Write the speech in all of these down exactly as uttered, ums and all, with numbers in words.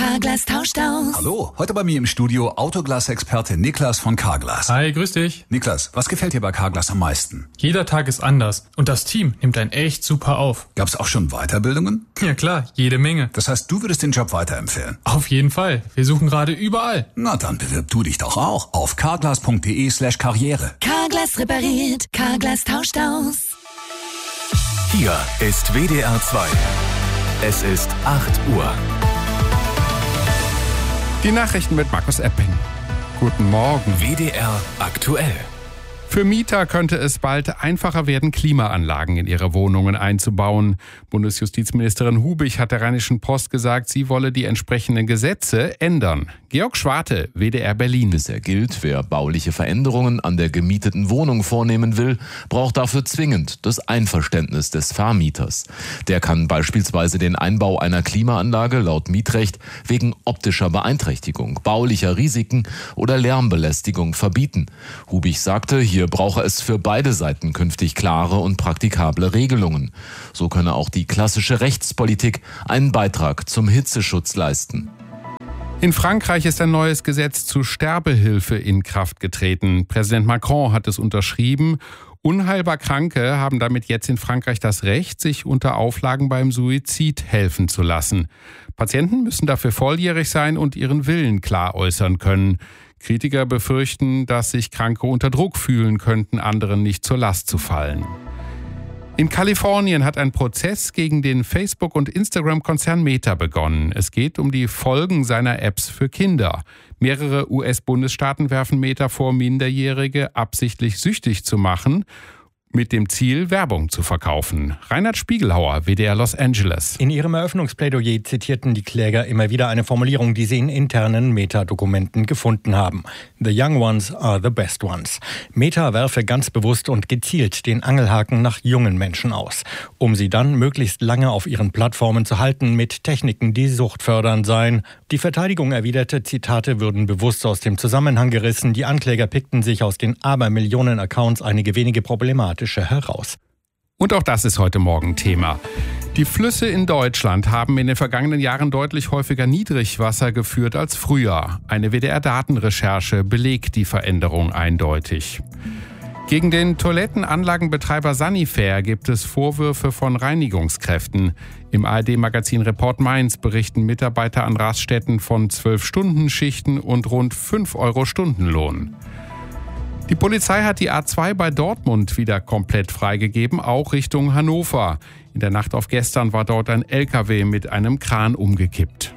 Carglass tauscht aus. Hallo, heute bei mir im Studio Autoglas-Experte Niklas von Carglass. Hi, grüß dich. Niklas, was gefällt dir bei Carglass am meisten? Jeder Tag ist anders und das Team nimmt einen echt super auf. Gab's auch schon Weiterbildungen? Ja klar, jede Menge. Das heißt, du würdest den Job weiterempfehlen? Auf jeden Fall. Wir suchen gerade überall. Na, dann bewirb du dich doch auch auf carglass.de slash karriere. Carglass repariert, Carglass tauscht aus. Hier ist W D R zwei. Es ist acht Uhr. Die Nachrichten mit Markus Epping. Guten Morgen. W D R aktuell. Für Mieter könnte es bald einfacher werden, Klimaanlagen in ihre Wohnungen einzubauen. Bundesjustizministerin Hubich hat der Rheinischen Post gesagt, sie wolle die entsprechenden Gesetze ändern. Georg Schwarte, W D R Berlin. Bisher gilt, wer bauliche Veränderungen an der gemieteten Wohnung vornehmen will, braucht dafür zwingend das Einverständnis des Vermieters. Der kann beispielsweise den Einbau einer Klimaanlage laut Mietrecht wegen optischer Beeinträchtigung, baulicher Risiken oder Lärmbelästigung verbieten. Hubich sagte, hier brauche es für beide Seiten künftig klare und praktikable Regelungen. So könne auch die klassische Rechtspolitik einen Beitrag zum Hitzeschutz leisten. In Frankreich ist ein neues Gesetz zur Sterbehilfe in Kraft getreten. Präsident Macron hat es unterschrieben. Unheilbar Kranke haben damit jetzt in Frankreich das Recht, sich unter Auflagen beim Suizid helfen zu lassen. Patienten müssen dafür volljährig sein und ihren Willen klar äußern können. Kritiker befürchten, dass sich Kranke unter Druck fühlen könnten, anderen nicht zur Last zu fallen. In Kalifornien hat ein Prozess gegen den Facebook- und Instagram-Konzern Meta begonnen. Es geht um die Folgen seiner Apps für Kinder. Mehrere U S-Bundesstaaten werfen Meta vor, Minderjährige absichtlich süchtig zu machen, mit dem Ziel, Werbung zu verkaufen. Reinhard Spiegelhauer, W D R Los Angeles. In ihrem Eröffnungsplädoyer zitierten die Kläger immer wieder eine Formulierung, die sie in internen Meta-Dokumenten gefunden haben. The young ones are the best ones. Meta werfe ganz bewusst und gezielt den Angelhaken nach jungen Menschen aus, um sie dann möglichst lange auf ihren Plattformen zu halten mit Techniken, die suchtfördernd seien. Die Verteidigung erwiderte, Zitate würden bewusst aus dem Zusammenhang gerissen. Die Ankläger pickten sich aus den Abermillionen Accounts einige wenige problematische heraus. Und auch das ist heute Morgen Thema. Die Flüsse in Deutschland haben in den vergangenen Jahren deutlich häufiger Niedrigwasser geführt als früher. Eine W D R-Datenrecherche belegt die Veränderung eindeutig. Gegen den Toilettenanlagenbetreiber Sanifair gibt es Vorwürfe von Reinigungskräften. Im A R D-Magazin Report Mainz berichten Mitarbeiter an Raststätten von zwölf-Stunden-Schichten und rund fünf Euro Stundenlohn. Die Polizei hat die A zwei bei Dortmund wieder komplett freigegeben, auch Richtung Hannover. In der Nacht auf gestern war dort ein L K W mit einem Kran umgekippt.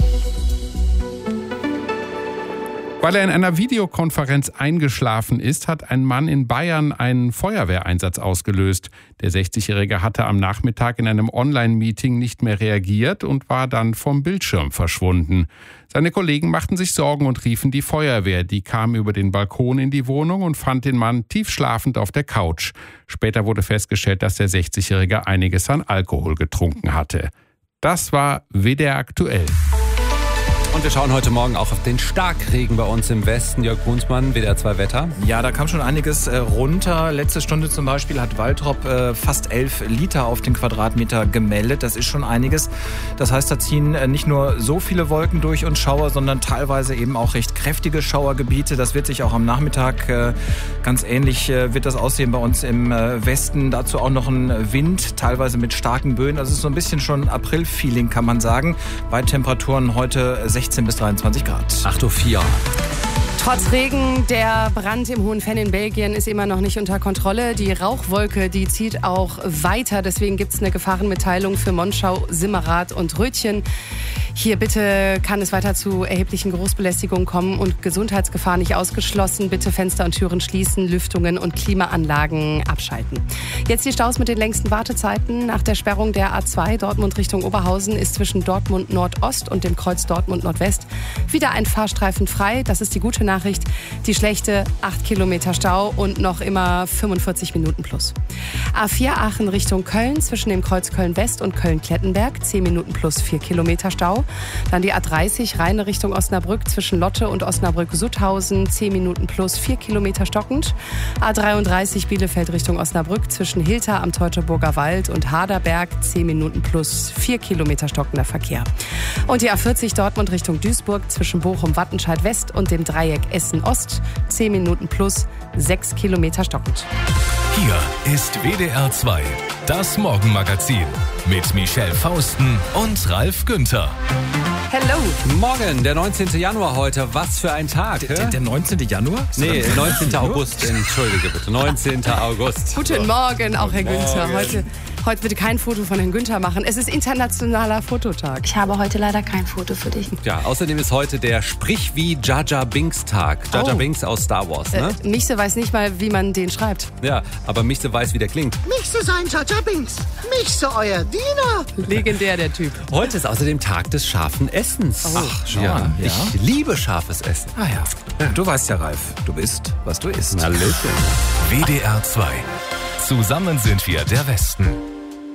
Weil er in einer Videokonferenz eingeschlafen ist, hat ein Mann in Bayern einen Feuerwehreinsatz ausgelöst. Der sechzigjährige hatte am Nachmittag in einem Online-Meeting nicht mehr reagiert und war dann vom Bildschirm verschwunden. Seine Kollegen machten sich Sorgen und riefen die Feuerwehr. Die kam über den Balkon in die Wohnung und fand den Mann tief schlafend auf der Couch. Später wurde festgestellt, dass der sechzigjährige einiges an Alkohol getrunken hatte. Das war W D R aktuell. Und wir schauen heute Morgen auch auf den Starkregen bei uns im Westen. Jörg Brunsmann, W D R zwei Wetter. Ja, da kam schon einiges äh, runter. Letzte Stunde zum Beispiel hat Waltrop äh, fast elf Liter auf den Quadratmeter gemeldet. Das ist schon einiges. Das heißt, da ziehen äh, nicht nur so viele Wolken durch und Schauer, sondern teilweise eben auch recht kräftige Schauergebiete. Das wird sich auch am Nachmittag äh, ganz ähnlich äh, wird das aussehen bei uns im äh, Westen. Dazu auch noch ein Wind, teilweise mit starken Böen. Also es ist so ein bisschen schon April-Feeling, kann man sagen. Bei Temperaturen heute sechzehn bis dreiundzwanzig Grad. acht Uhr vier. Trotz Regen, der Brand im Hohen Venn in Belgien ist immer noch nicht unter Kontrolle. Die Rauchwolke, die zieht auch weiter. Deswegen gibt es eine Gefahrenmitteilung für Monschau, Simmerath und Rötchen. Hier bitte kann es weiter zu erheblichen Geruchsbelästigungen kommen und Gesundheitsgefahr nicht ausgeschlossen. Bitte Fenster und Türen schließen, Lüftungen und Klimaanlagen abschalten. Jetzt die Staus mit den längsten Wartezeiten. Nach der Sperrung der A zwei Dortmund Richtung Oberhausen ist zwischen Dortmund Nordost und dem Kreuz Dortmund Nordwest wieder ein Fahrstreifen frei. Das ist die gute Nachricht. Nachricht. Die schlechte, acht Kilometer Stau und noch immer fünfundvierzig Minuten plus. A vier Aachen Richtung Köln zwischen dem Kreuz Köln-West und Köln-Klettenberg, zehn Minuten plus vier Kilometer Stau. Dann die A dreißig Rheine Richtung Osnabrück zwischen Lotte und Osnabrück-Sutthausen, zehn Minuten plus vier Kilometer stockend. A dreiunddreißig Bielefeld Richtung Osnabrück zwischen Hilter am Teutoburger Wald und Haderberg, zehn Minuten plus vier Kilometer stockender Verkehr. Und die A vierzig Dortmund Richtung Duisburg zwischen Bochum-Wattenscheid-West und dem Dreieck Essen-Ost, zehn Minuten plus sechs Kilometer stockend. Hier ist W D R zwei, das Morgenmagazin mit Michelle Fausten und Ralf Günther. Hello. Morgen, der neunzehnten Januar heute. Was für ein Tag. Der, der neunzehnten Januar? Nee, neunzehnten August. Entschuldige bitte. neunzehnten August. Guten Morgen, auch Herr Günther. Morgen. Heute, heute bitte kein Foto von Herrn Günther machen. Es ist internationaler Fototag. Ich habe heute leider kein Foto für dich. Ja, außerdem ist heute der Sprich wie Jar Jar Binks Tag. Jar Jar Oh. Binks aus Star Wars, ne? Äh, Michse weiß nicht mal, wie man den schreibt. Ja, aber Michse weiß, wie der klingt. Michse sein Jar Jar Binks. Michse euer Diener. Legendär, der Typ. Heute ist außerdem Tag des scharfen Essens. Oh. Ach, schon, ja. ja. Ich liebe scharfes Essen. Ah ja. Du weißt ja, Ralf, du bist, was du isst. Hallöchen. W D R zwei. Zusammen sind wir der Westen.